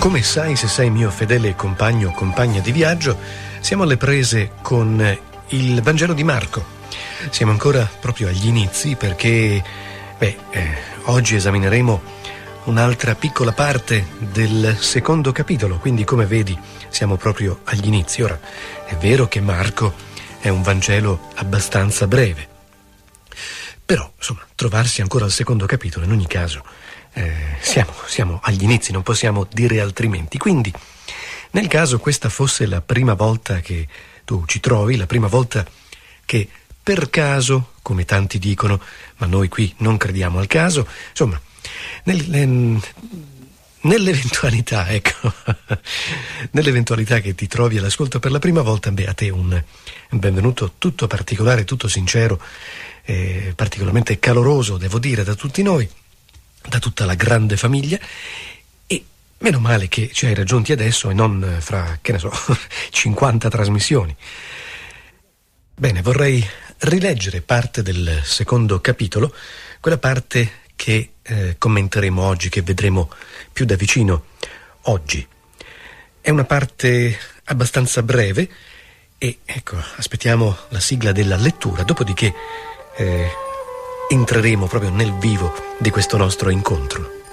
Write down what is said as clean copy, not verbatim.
Come sai se sei mio fedele compagno o compagna di viaggio, siamo alle prese con il Vangelo di Marco. Siamo ancora proprio agli inizi perché, oggi esamineremo un'altra piccola parte del secondo capitolo, quindi come vedi siamo proprio agli inizi. Ora, è vero che Marco è un Vangelo abbastanza breve, però, insomma, trovarsi ancora al secondo capitolo, in ogni caso, siamo agli inizi, non possiamo dire altrimenti. Quindi, nel caso questa fosse la prima volta che tu ci trovi, la prima volta che per caso, come tanti dicono, ma noi qui non crediamo al caso, insomma, nell'eventualità, ecco, nell'eventualità che ti trovi all'ascolto per la prima volta, a te un benvenuto tutto particolare, tutto sincero, particolarmente caloroso, devo dire, da tutti noi, da tutta la grande famiglia, e meno male che ci hai raggiunti adesso e non fra, 50 trasmissioni. Bene, vorrei rileggere parte del secondo capitolo, quella parte che commenteremo oggi, che vedremo più da vicino oggi. È una parte abbastanza breve e, ecco, aspettiamo la sigla della lettura, dopodiché entreremo proprio nel vivo di questo nostro incontro.